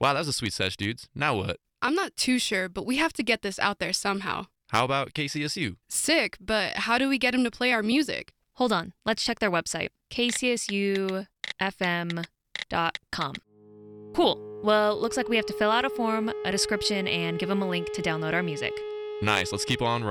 Wow, that was a sweet sesh, dudes. Now what? I'm not too sure, but we have to get this out there somehow. How about KCSU? Sick, but how do we get him to play our music? Hold on, let's check their website, kcsufm.com. Cool. Well, looks like we have to fill out a form, a description, and give them a link to download our music. Nice, let's keep on rolling.